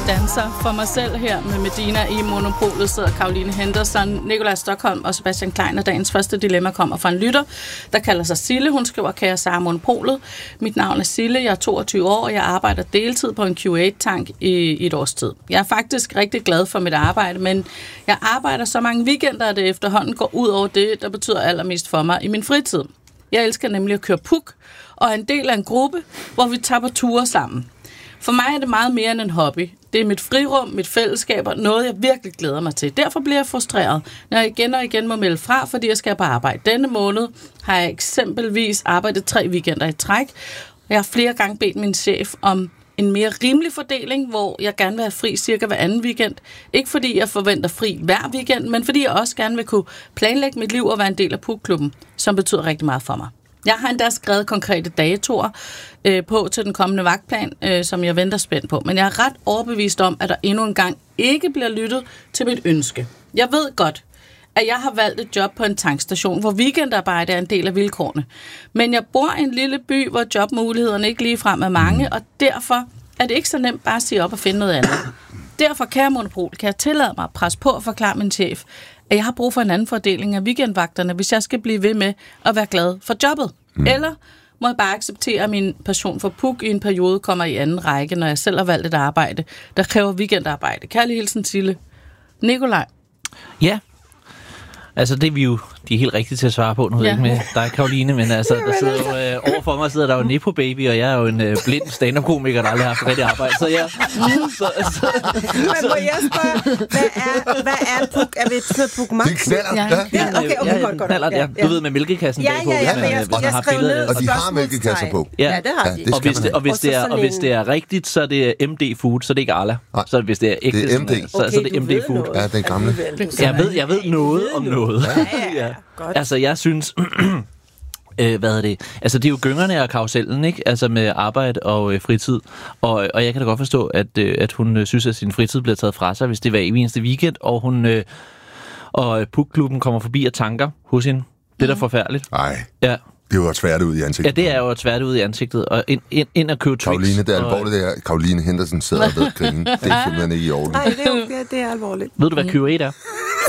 danser for mig selv her med Medina i Monopolet, sidder Caroline Henderson, Nikolaj Stockholm og Sebastian Klein, og dagens første dilemma kommer fra en lytter, der kalder sig Sille. Hun skriver, kære Sara Monopolet. Mit navn er Sille, jeg er 22 år, og jeg arbejder deltid på en Q8-tank i et års tid. Jeg er faktisk rigtig glad for mit arbejde, men jeg arbejder så mange weekender, at det efterhånden går ud over det, der betyder allermest for mig i min fritid. Jeg elsker nemlig at køre puk, og er en del af en gruppe, hvor vi tager på ture sammen. For mig er det meget mere end en hobby. Det er mit frirum, mit fællesskab og noget, jeg virkelig glæder mig til. Derfor bliver jeg frustreret, når jeg igen og igen må melde fra, fordi jeg skal på arbejde. Denne måned har jeg eksempelvis arbejdet 3 weekender i træk. Jeg har flere gange bedt min chef om en mere rimelig fordeling, hvor jeg gerne vil have fri cirka hver anden weekend. Ikke fordi jeg forventer fri hver weekend, men fordi jeg også gerne vil kunne planlægge mit liv og være en del af pukklubben, som betyder rigtig meget for mig. Jeg har endda skrevet konkrete datoer på til den kommende vagtplan, som jeg venter spændt på. Men jeg er ret overbevist om, at der endnu en gang ikke bliver lyttet til mit ønske. Jeg ved godt, at jeg har valgt et job på en tankstation, hvor weekendarbejde er en del af vilkårene. Men jeg bor i en lille by, hvor jobmulighederne ikke ligefrem er mange, og derfor er det ikke så nemt bare at sige op og finde noget andet. Derfor, kære Monopol, kan jeg tillade mig at presse på og forklare min chef, at jeg har brug for en anden fordeling af weekendvagterne, hvis jeg skal blive ved med at være glad for jobbet. Eller må jeg bare acceptere, at min passion for puk i en periode kommer i anden række, når jeg selv har valgt et arbejde, der kræver weekendarbejde. Kærlig hilsen, Sille. Nikolaj. Ja. Altså, det er vi jo de er helt rigtige til at svare på. Nu ved jeg ikke med dig, Caroline, men altså, der sidder jo, overfor mig sidder der jo Nepo Baby, og jeg er jo en blind stand-up-komiker, der aldrig har haft rigtig arbejde. Så ja. Men må jeg spørge, hvad er puk? Er vi puk max? Det er knaller. Ja, okay, godt. Ja. Du ved, med mælkekassen bagpå. Jeg skrev ned. Og de har mælkekasser på. Ja, det har de. Og hvis det er rigtigt, så er det MD Food, så er det ikke Arla. Så hvis det er ægte, det er MD. så er det MD Food. Ja, den gamle. Jeg ved noget om noget. Ja. Altså, jeg synes... hvad er det? Altså, det er jo gyngerne og karusellen, ikke? Altså, med arbejde og fritid. Og jeg kan da godt forstå, at hun synes, at sin fritid bliver taget fra sig, hvis det var i eneste weekend, og hun... og pukklubben kommer forbi og tanker hos hende. Det er da forfærdeligt. Nej. Ja. Det er jo at sværte ud i ansigtet. Ja, det er jo at sværte ud i ansigtet. Og ind og købe Twix. Caroline, det er alvorligt, det her. Caroline Henderson sidder ved at grine. Det er simpelthen ikke i orden. Nej, det er alvorligt. Ved du, hvad Q8 er?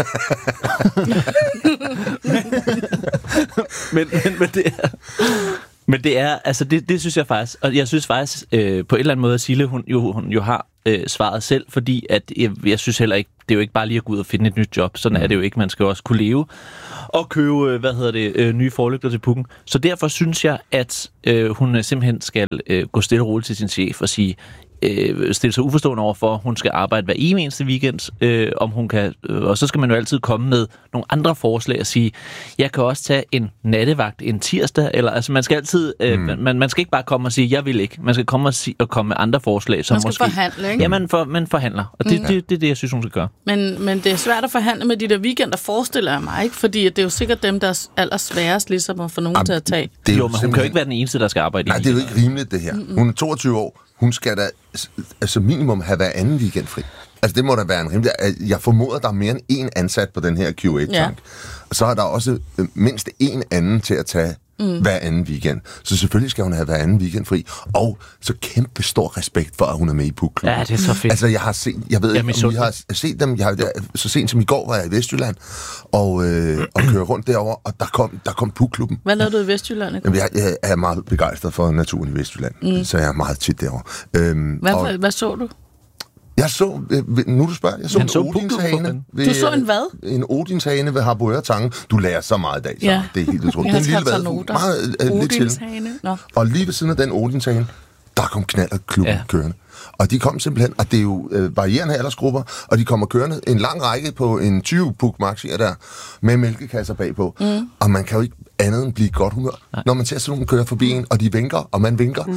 men det er, altså det synes jeg faktisk, og jeg synes faktisk på en eller anden måde, at Sille, hun jo har svaret selv, fordi at jeg synes heller ikke, det er jo ikke bare lige at gå ud og finde et nyt job, sådan er det jo ikke, man skal jo også kunne leve og købe, nye forlygter til pukken. Så derfor synes jeg, at hun simpelthen skal gå stille og roligt til sin chef og sige, stille sig uforstående over for, at hun skal arbejde hver eneste weekend, om hun kan, og så skal man jo altid komme med nogle andre forslag og sige, jeg kan også tage en nattevagt en tirsdag, eller altså man skal altid, man skal ikke bare komme og sige, jeg vil ikke, man skal komme og komme med andre forslag, som man skal måske forhandle, ikke? Ja, man forhandler, og det er det, jeg synes, hun skal gøre. Men det er svært at forhandle med de der weekender, forestiller jeg mig, ikke? Fordi det er jo sikkert dem, der er allersværest ligesom at få nogen til at tage. Det er jo, men hun kan jo ikke være den eneste, der skal arbejde i. Nej, det er jo ikke rimeligt, det her. Hun er 22 år. Hun skal da altså minimum have hver anden weekend fri. Altså det må da være en rimelig... Jeg formoder, der er mere end én ansat på den her Q8-tank. Ja. Og så er der også mindst én anden til at tage hver anden weekend. Så selvfølgelig skal hun have hver anden weekend fri. Og så kæmpe stor respekt for, at hun er med i pukklubben. Ja, det er så fedt. Altså jeg har set... Jeg ved ikke, om I har set dem. Så sent som i går var jeg i Vestjylland og kørte rundt derover, og der kom pukklubben. Hvad lavede du i Vestjylland? Jamen, jeg er meget begejstret for naturen i Vestjylland, så jeg er meget tit derovre. Hvad så du? Jeg så, nu du spørger, jeg så en odinshane. Du så en hvad? En odinshane ved Harboøre Tange. Du lærer så meget i dag, så ja. Det er helt utroligt. Den lille hvad, meget lidt til. Og lige ved siden af den odinshane, der kom knallertklubben kørende. Og de kom simpelthen, og det er jo varierende aldersgrupper, og de kommer kørende en lang række på en 20 puk maxier der, med mælkekasser bagpå. Og man kan jo ikke andet end blive godt humør, når man ser sådan nogen køre forbi en, og de vinker, og man vinker.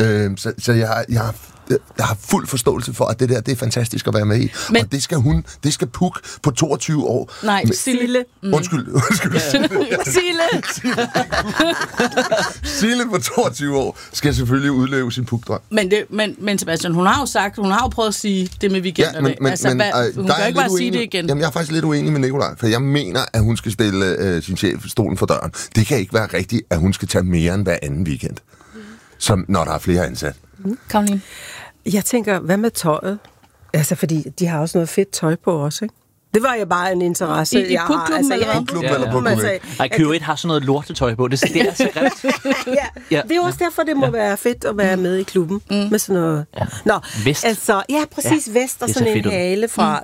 Så jeg har fuld forståelse for, at det der, det er fantastisk at være med i. Men, og det skal Puk på 22 år. Nej, Sille. Undskyld. Sille. Sille på 22 år skal selvfølgelig udleve sin pukdrøm. Men Sebastian, hun har jo prøvet at sige det med weekenderne. Ja, hun kan ikke bare sige det igen. Jamen, jeg er faktisk lidt uenig med Nikolaj, for jeg mener, at hun skal stille sin chef stolen for døren. Det kan ikke være rigtigt, at hun skal tage mere end hver anden weekend, som når der er flere ansat. Caroline? Jeg tænker, hvad med tøjet? Altså, fordi de har også noget fedt tøj på også, ikke? Det var jo bare en interesse, I pubklubben eller hvad? Ej, Q1 har sådan noget lortetøj på. Det er så grimt. Ja, det er også derfor, det må være fedt at være med i klubben. Med sådan noget... Ja. Nå, vest. Altså, ja, præcis, vest og sådan en hale fra...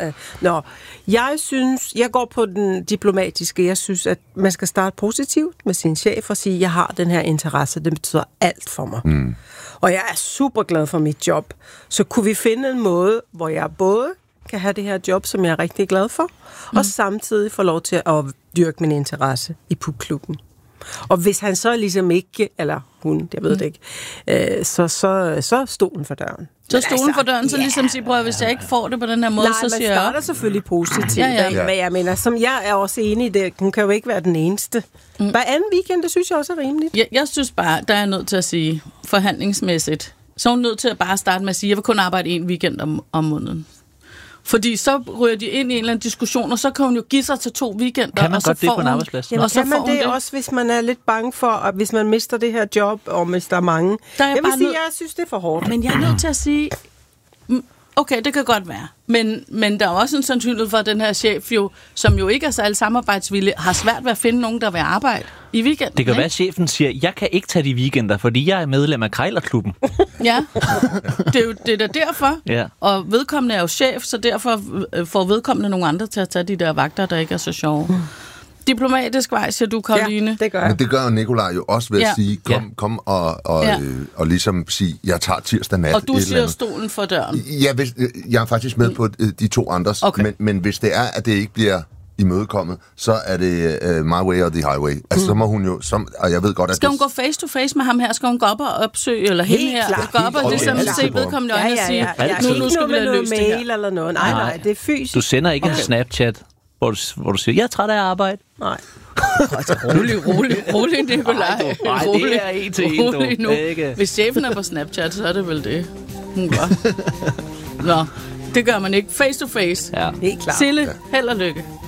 Jeg synes, jeg går på den diplomatiske. Jeg synes, at man skal starte positivt med sin chef og sige, jeg har den her interesse. Det betyder alt for mig. Og jeg er super glad for mit job. Så kunne vi finde en måde, hvor jeg både kan have det her job, som jeg er rigtig glad for, og samtidig få lov til at dyrke min interesse i pubklubben. Og hvis han så ligesom ikke, eller hun, jeg ved det ikke, så stolen for døren. Så stolen for døren, så ligesom siger, prøv, hvis jeg ikke får det på den her måde, så siger jeg... Nej, man starter selvfølgelig positivt. Ja. Men jeg mener, som jeg er også enig i det, hun kan jo ikke være den eneste. Hver anden weekend, det synes jeg også er rimeligt. Jeg synes bare, der er nødt til at sige, forhandlingsmæssigt, så er hun nødt til at bare starte med at sige, jeg vil kun arbejde en weekend om måneden. Fordi så ryger de ind i en eller anden diskussion, og så kan hun jo give sig til 2 weekender. Kan man godt det på en arbejdsplads? Jamen, og så kan man det også, hvis man er lidt bange for, at hvis man mister det her job, og mister mange. Jeg vil sige, jeg synes, det er for hårdt. Men jeg er nødt til at sige, okay, det kan godt være. Men der er også en sandsynlighed for, at den her chef, som jo ikke er særlig samarbejdsvillig, har svært ved at finde nogen, der vil arbejde i weekenden. Det kan være, at chefen siger, jeg kan ikke tage de weekender, fordi jeg er medlem af Krejlerklubben. Ja, det er derfor. Ja. Og vedkommende er jo chef, så derfor får vedkommende nogle andre til at tage de der vagter, der ikke er så sjove. Diplomatisk vej, siger du, Karoline. Ja, det gør jeg. Men det gør jo Nikolaj jo også ved at sige, kom og ligesom sige, jeg tager tirsdag nat. Og du siger stolen for døren. Jeg er faktisk med på de 2 andres, men hvis det er, at det ikke bliver imødekommet, så er det my way or the highway. Altså, så må hun jo... og jeg ved godt, at skal hun gå face to face med ham her? Skal hun gå op og opsøge, eller hende her? Gå op og ligesom se vedkommende øjne og sige, nu skal vi have løst det her. Eller noget. Nej, det er fysisk. Du sender ikke en Snapchat, hvor du siger, jeg er træt af arbejde. Nej. Rolig, Nikolaj. Nej, det er en til en, du. Nu. Hvis chefen er på Snapchat, så er det vel det, hun gør. Nå, det gør man ikke. Face to face. Ja. Helt klart. Sille, held og lykke.